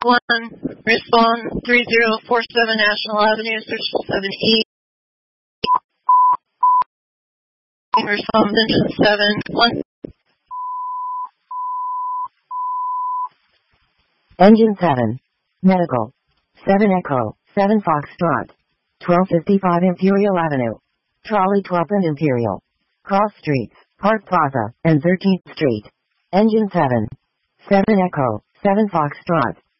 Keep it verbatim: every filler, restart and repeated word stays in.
one, respond three zero four seven National Avenue, search seven E. Respond engine seven one. Engine seven. Medical. seven Echo, seven Foxtrot. twelve fifty-five Imperial Avenue. Trolley twelfth and Imperial. Cross Streets, Park Plaza, and thirteenth Street. Engine seven. seven Echo, seven Foxtrot.